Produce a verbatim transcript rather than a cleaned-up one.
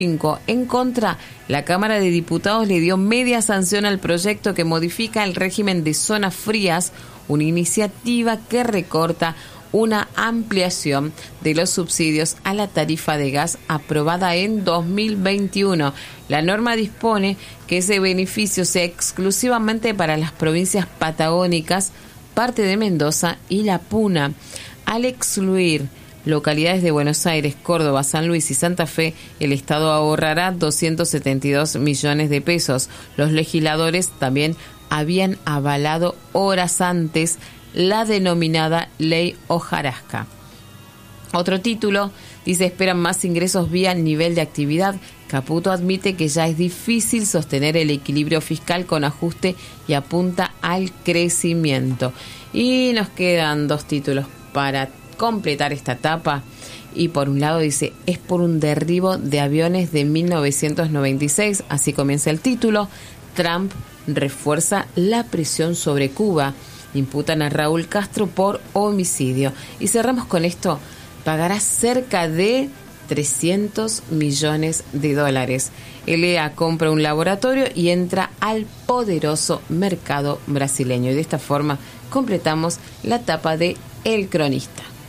En contra, la Cámara de Diputados le dio media sanción al proyecto que modifica el régimen de zonas frías, una iniciativa que recorta una ampliación de los subsidios a la tarifa de gas aprobada en dos mil veintiuno. La norma dispone que ese beneficio sea exclusivamente para las provincias patagónicas, parte de Mendoza y La Puna. Al excluir localidades de Buenos Aires, Córdoba, San Luis y Santa Fe, el Estado ahorrará doscientos setenta y dos millones de pesos. Los legisladores también habían avalado horas antes la denominada Ley Hojarasca. Otro título dice: esperan más ingresos vía nivel de actividad. Caputo admite que ya es difícil sostener el equilibrio fiscal con ajuste y apunta al crecimiento. Y nos quedan dos títulos para completar esta etapa. Y por un lado dice: es por un derribo de aviones de mil novecientos noventa y seis. Así comienza el título. Trump refuerza la presión sobre Cuba. Imputan a Raúl Castro por homicidio. Y cerramos con esto: pagará cerca de trescientos millones de dólares. L E A compra un laboratorio y entra al poderoso mercado brasileño. Y de esta forma completamos la etapa de El Cronista.